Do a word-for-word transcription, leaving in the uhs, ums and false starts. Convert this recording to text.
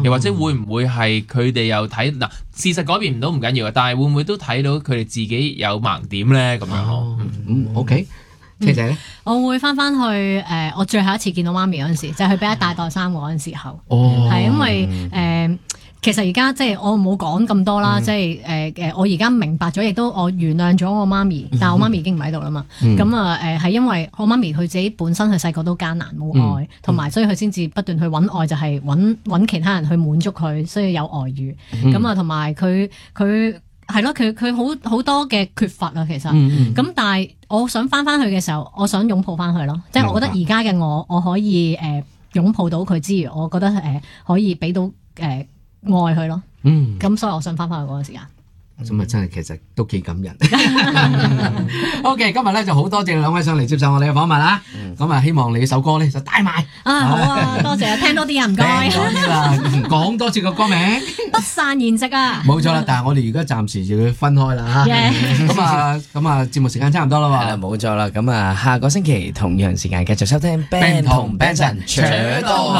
又或者會唔會係佢哋又睇嗱事實改變唔到唔緊要嘅，但係會唔會都睇到佢哋自己有盲點咧咁樣咯？ 嗯 OK。車仔咧， 我會翻翻去誒、呃，我最後一次見到媽咪嗰陣時，就係佢俾一大袋衫我嗰陣時候，係、 哦、 因為誒、呃，其實而家即係我冇講咁多啦，嗯、即係誒誒，我而家明白咗，亦都我原諒咗我媽咪，但係我媽咪已經唔喺度啦嘛，咁啊誒係因為我媽咪佢自己本身佢細個都艱難冇愛，同埋、嗯、所以佢先至不斷去揾愛，就係揾揾其他人去滿足佢，所以有外遇，咁啊同埋佢佢。係咯，佢佢好好多嘅缺乏啊，其實，咁、嗯嗯、但係我想翻翻去嘅時候，我想擁抱翻佢咯，即係我覺得而家嘅我，我可以誒擁、呃、抱到佢之餘，我覺得誒、呃、可以俾到誒、呃、愛佢咯，嗯，咁所以我想翻翻去嗰個時間。 咁啊，真係其實都幾感人。OK， 今日咧就好多謝兩位上嚟接受我哋嘅訪問啦。咁啊，希望你首歌咧就帶埋。 啊，好啊，多謝啊，聽多啲啊，唔該。 聽多啲啦，講多次個歌名。 不散筵席啊。 冇錯啦，但係我哋而家暫時就要分開啦嚇。咁啊，咁啊，節目時間差唔多啦喎。 係啦，冇錯啦。咁啊，下個星期同樣時間繼續收聽 Ben 同 Benson 扯到